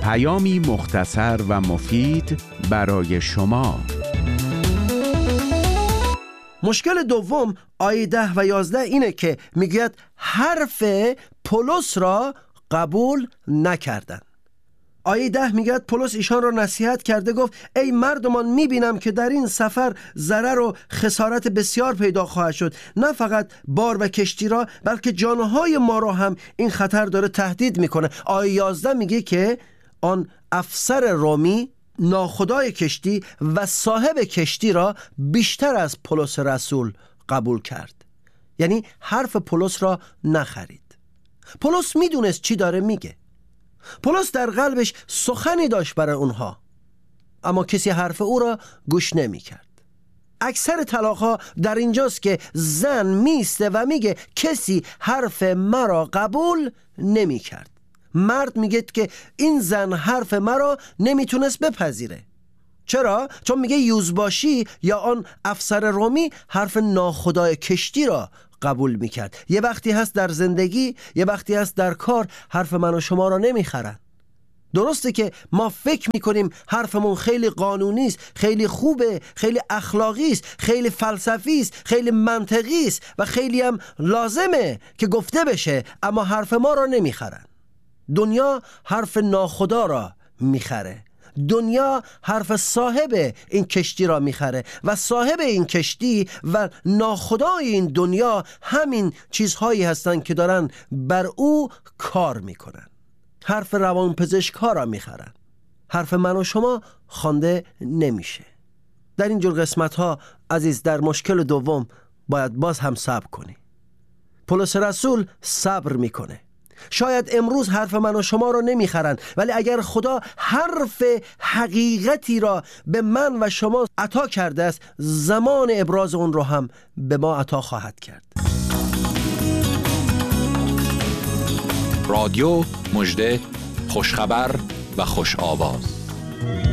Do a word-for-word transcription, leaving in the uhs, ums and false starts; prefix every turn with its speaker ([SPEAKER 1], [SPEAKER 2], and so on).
[SPEAKER 1] پیامی مختصر و مفید برای شما.
[SPEAKER 2] مشکل دوم آیه ده و یازده اینه که میگوید حرف پولس را قبول نکردن. آیه ده میگه پولس ایشان را نصیحت کرده، گفت ای مردمان، میبینم که در این سفر ضرر و خسارت بسیار پیدا خواهد شد. نه فقط بار و کشتی را، بلکه جانهای ما را هم این خطر داره تهدید میکنه. آیه یازده میگه که آن افسر رومی ناخدای کشتی و صاحب کشتی را بیشتر از پولس رسول قبول کرد. یعنی حرف پولس را نخرید. پولس میدونست چی داره میگه. پولس در قلبش سخنی داشت برای اونها، اما کسی حرف او را گوش نمی کرد. اکثر طلاق‌ها در اینجاست که زن میسته و میگه کسی حرف مرا قبول نمی کرد. مرد میگه که این زن حرف مرا نمیتونست بپذیره. چرا؟ چون میگه یوزباشی یا آن افسر رومی حرف ناخدای کشتی را قبول میکرد. یه وقتی هست در زندگی، یه وقتی هست در کار، حرف من و شما را نمیخرن. درسته که ما فکر میکنیم حرفمون خیلی قانونی است، خیلی خوبه، خیلی اخلاقی است، خیلی فلسفی است، خیلی منطقی است و خیلی هم لازمه که گفته بشه، اما حرف ما را نمیخرن. دنیا حرف ناخدا را میخره. دنیا حرف صاحب این کشتی را میخره و صاحب این کشتی و ناخدای این دنیا همین چیزهایی هستن که دارن بر او کار میکنن. حرف روانپزشک‌ها را میخرن. حرف من و شما خوانده نمیشه. در این جور قسمت ها عزیز، در مشکل دوم باید باز هم صبر کنی. پولس رسول صبر میکنه. شاید امروز حرف من و شما رو نمیخرن، ولی اگر خدا حرف حقیقتی را به من و شما عطا کرده است، زمان ابراز اون رو هم به ما عطا خواهد کرد.
[SPEAKER 3] رادیو مژده، خوشخبر و خوش آواز.